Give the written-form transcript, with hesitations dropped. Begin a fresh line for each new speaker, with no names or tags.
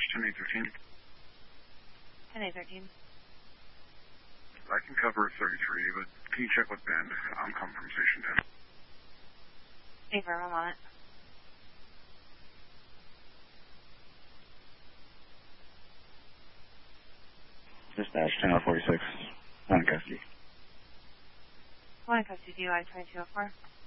dispatch 10813.
10813.
I can cover 33, but can you check what band? I'm coming from station 10.
Stay firm, I'm on it.
Dispatch 1046, 1 in custody.
1 in custody, DUI 2204.